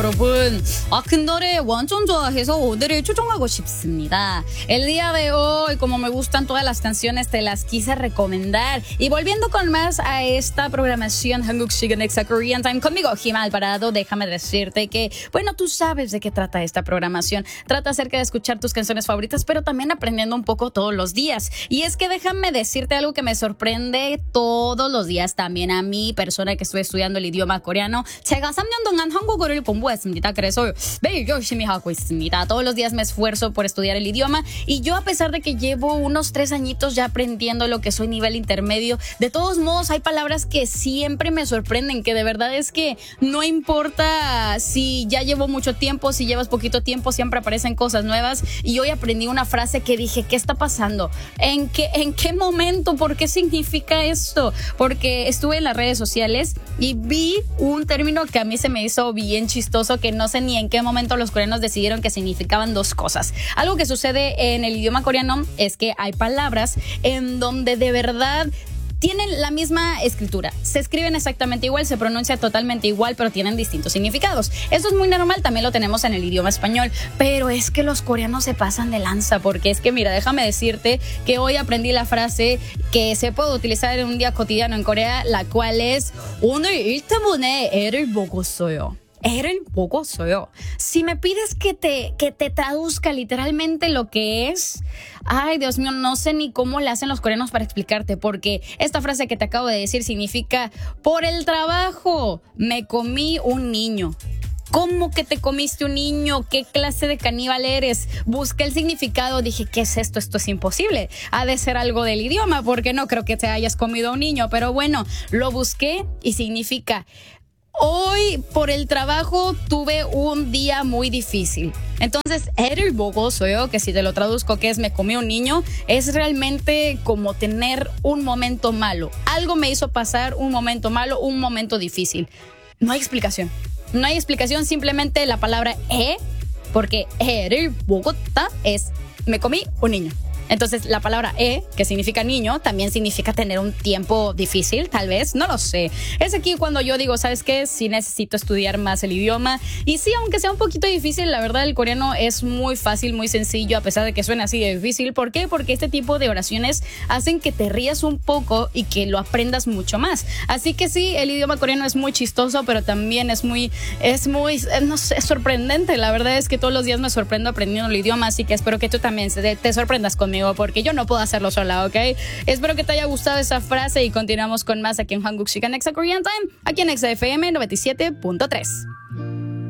여러분. 근데 완전 좋아해서 오늘을 추천하고 싶습니다. El día de hoy, como me gustan todas las canciones, te las quise recomendar. Y volviendo con más a esta programación Hanguk Sigan Exa Korean Time conmigo, Jima Alvarado, déjame decirte que, bueno, tú sabes de qué trata esta programación. Trata acerca de escuchar tus canciones favoritas, pero también aprendiendo un poco todos los días. Y es que déjame decirte algo que me sorprende todos los días también a mí, persona que estoy estudiando el idioma coreano. 제가 3년 동안 한국어를 공부했습니다. 그래서 매일 열심히 하고 있습니다. Todos los días me esfuerzo por estudiar el idioma y yo, a pesar de que llevo unos 3 añitos ya aprendiendo lo que soy nivel intermedio, de todos modos hay palabras que siempre me sorprenden, que de verdad es que no importa si ya llevo mucho tiempo, si llevas poquito tiempo, siempre aparecen cosas nuevas. Y hoy aprendí una frase que dije, ¿qué está pasando? ¿En qué momento? ¿Por qué significa esto? Porque estuve en las redes sociales y vi un término que a mí se me hizo bien chistoso, que no sé ni en qué momento los coreanos decidieron que significaban dos cosas. Algo que sucede en el idioma coreano es que hay palabras en donde de verdad tienen la misma escritura, se escriben exactamente igual, se pronuncia totalmente igual, pero tienen distintos significados. Eso es muy normal, también lo tenemos en el idioma español, pero es que los coreanos se pasan de lanza, porque es que mira, déjame decirte que hoy aprendí la frase que se puede utilizar en un día cotidiano en Corea, la cual es 오늘 일 때문에 애를 먹었어요. 애를 먹었어요. Si me pides que te traduzca literalmente lo que es, ay, Dios mío, no sé ni cómo le hacen los coreanos para explicarte, porque esta frase que te acabo de decir significa, por el trabajo me comí un niño. ¿Cómo que te comiste un niño? ¿Qué clase de caníbal eres? Busqué el significado, dije, ¿qué es esto? Esto es imposible. Ha de ser algo del idioma, porque no creo que te hayas comido un niño, pero bueno, lo busqué y significa, hoy por el trabajo tuve un día muy difícil. Entonces, 애를 먹었어요, que si te lo traduzco que es me comí un niño, es realmente como tener un momento malo. Algo me hizo pasar un momento malo, un momento difícil. No hay explicación. No hay explicación, simplemente la palabra porque 애를 먹었다 es me comí un niño. Entonces, la palabra que significa niño, también significa tener un tiempo difícil, tal vez, no lo sé. Es aquí cuando yo digo, ¿sabes qué? Sí necesito estudiar más el idioma. Y sí, aunque sea un poquito difícil, la verdad el coreano es muy fácil, muy sencillo, a pesar de que suene así de difícil. ¿Por qué? Porque este tipo de oraciones hacen que te rías un poco y que lo aprendas mucho más. Así que sí, el idioma coreano es muy chistoso, pero también es muy, no sé, sorprendente. La verdad es que todos los días me sorprendo aprendiendo el idioma, así que espero que tú también te sorprendas conmigo, porque yo no puedo hacerlo sola, ¿ok? Espero que te haya gustado esa frase y continuamos con más aquí en Hanguk Sigan Exa Korean Time, aquí en Exa FM 97.3.